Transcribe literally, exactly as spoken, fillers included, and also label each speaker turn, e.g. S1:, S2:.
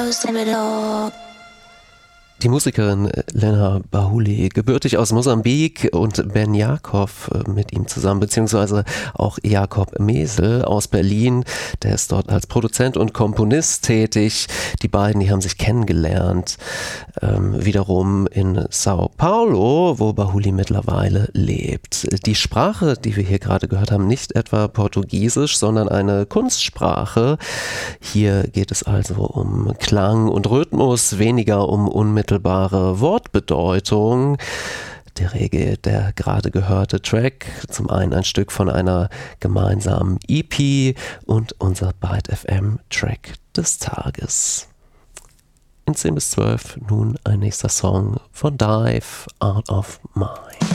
S1: Die Musikerin Lena Bahuli, gebürtig aus Mosambik, und Ben Jakob mit ihm zusammen, beziehungsweise auch Jakob Mesel aus Berlin, der ist dort als Produzent und Komponist tätig. Die beiden, die haben sich kennengelernt, ähm, wiederum in Sao Paulo, wo Bahuli mittlerweile lebt. Die Sprache, die wir hier gerade gehört haben, nicht etwa Portugiesisch, sondern eine Kunstsprache. Hier geht es also um Klang und Rhythmus, weniger um unmittelbare Wortbedeutung. Der Reggae, der gerade gehörte Track, zum einen ein Stück von einer gemeinsamen E P und unser Byte F M Track des Tages. In zehn bis zwölf nun ein nächster Song von Dive, Out of Mind.